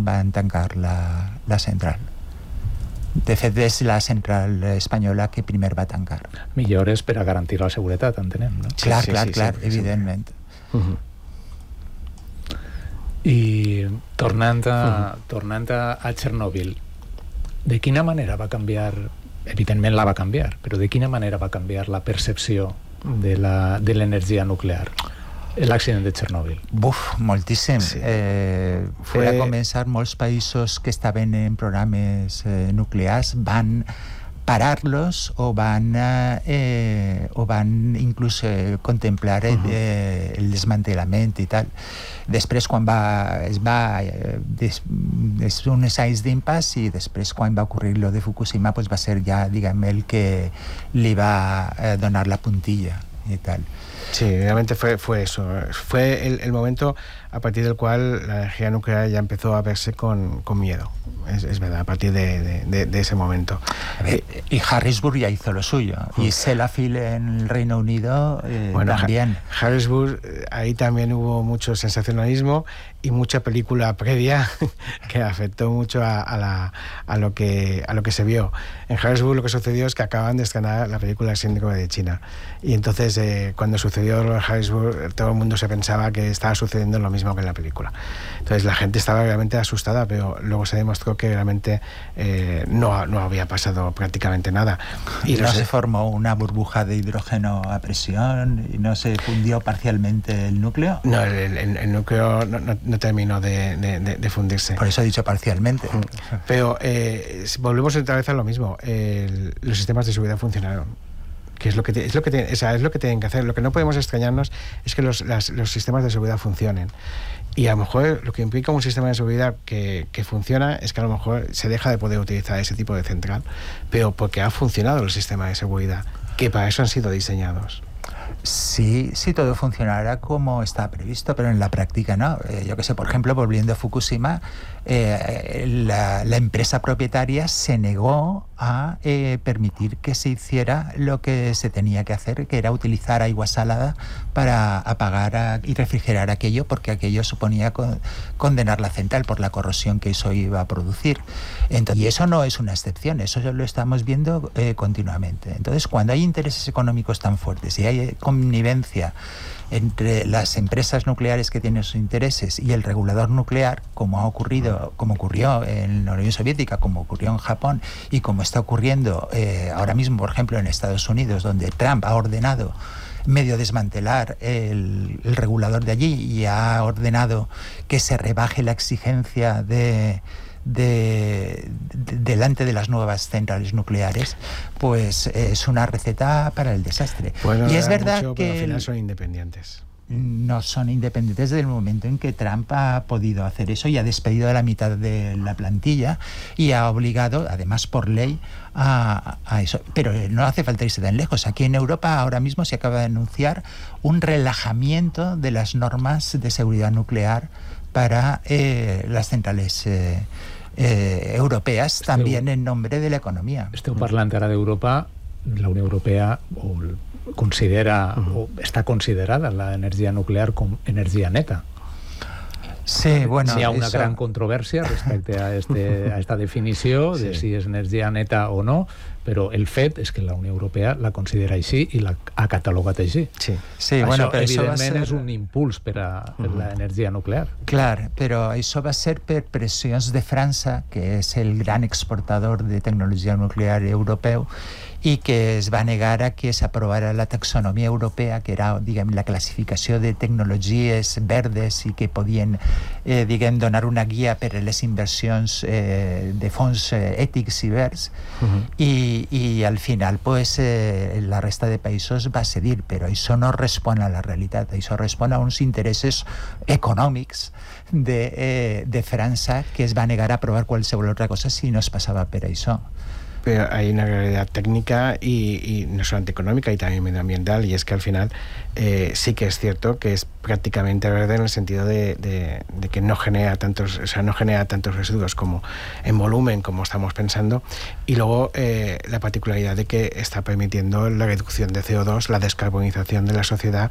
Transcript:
quan van tancar la central. De fet, és la central espanyola que primer va tancar. Millores per a garantir la seguretat, entenem, no? Clar, evidentment. I tornant a Txernòbil, de quina manera va canviar, evidentment la va canviar, però de quina manera va canviar la percepció de l'energia nuclear, l'accident de Txernòbil? Moltíssim. Per a començar, molts països que estaven en programes nuclears van parar-los o van inclús contemplar el desmantellament i tal. Després, quan uns anys d'impàs, i després quan va ocorrir lo de Fukushima, pues va ser ja, diguem, el que li va donar la puntilla y tal. Sí, realmente fue eso. Fue el momento a partir del cual la energía nuclear ya empezó a verse con miedo. Es verdad, a partir de ese momento. A ver, y Harrisburg ya hizo lo suyo. Y Sellafield en el Reino Unido también. Harrisburg, ahí también hubo mucho sensacionalismo y mucha película previa que afectó mucho a lo que se vio. En Harrisburg lo que sucedió es que acaban de estrenar la película El síndrome de China. Y entonces cuando sucedió lo de Harrisburg, todo el mundo se pensaba que estaba sucediendo lo mismo que en la película. Entonces la gente estaba realmente asustada, pero luego se demostró que realmente no había pasado prácticamente nada. Y no se formó una burbuja de hidrógeno a presión y no se fundió parcialmente el núcleo. No, el núcleo no terminó de fundirse. Por eso he dicho parcialmente. Pero volvemos otra vez a lo mismo. Los sistemas de seguridad funcionaron. Que es lo que tienen que hacer. Lo que no podemos extrañarnos es que los sistemas de seguridad funcionen. Y a lo mejor lo que implica un sistema de seguridad que funciona es que a lo mejor se deja de poder utilizar ese tipo de central, pero porque ha funcionado el sistema de seguridad, que para eso han sido diseñados. Sí, todo funcionará como está previsto, pero en la práctica no. Yo que sé, por ejemplo, volviendo a Fukushima, la empresa propietaria se negó a permitir que se hiciera lo que se tenía que hacer, que era utilizar agua salada para apagar y refrigerar aquello, porque aquello suponía condenar la central por la corrosión que eso iba a producir. Entonces, y eso no es una excepción, eso lo estamos viendo continuamente. Entonces, cuando hay intereses económicos tan fuertes y hay connivencia entre las empresas nucleares que tienen sus intereses y el regulador nuclear, como ocurrió en la Unión Soviética, como ocurrió en Japón y como está ocurriendo ahora mismo, por ejemplo, en Estados Unidos, donde Trump ha ordenado medio desmantelar el regulador de allí y ha ordenado que se rebaje la exigencia delante de las nuevas centrales nucleares, pues es una receta para el desastre. Bueno, y es verdad mucho, que pero al final son independientes. No son independientes desde el momento en que Trump ha podido hacer eso y ha despedido a la mitad de la plantilla y ha obligado, además por ley, a eso. Pero no hace falta irse tan lejos. Aquí en Europa ahora mismo se acaba de anunciar un relajamiento de las normas de seguridad nuclear para las centrales europeas, también en nombre de la economía. Esteu parlant ara d'Europa. La Unió Europea considera o està considerada l'energia nuclear com energia neta. Sí, bueno, si hi ha una gran controvèrsia respecte a esta definició de si és energia neta o no, però el fet és que la Unió Europea la considera així i la ha catalogat així. Sí, això, bueno, però evidentment és un impuls per a l'energia nuclear. Clar, però això va ser per pressions de França, que és el gran exportador de tecnologia nuclear europeu, i que es va negar a que s'aprovara la taxonomia europea, que era, diguem, la classificació de tecnologies verdes i que podien, diguem, donar una guia per a les inversions de fons ètics i verds, i al final, pues, la resta de països va cedir, però això no respon a la realitat, això respon a uns interessos econòmics de França, que es va negar a aprovar qualsevol altra cosa si no es passava per això. Pero hay una realidad técnica y no solamente económica y también medioambiental, y es que al final sí que es cierto que es prácticamente verde en el sentido de que no genera tantos residuos como en volumen como estamos pensando, y luego la particularidad de que está permitiendo la reducción de CO2, la descarbonización de la sociedad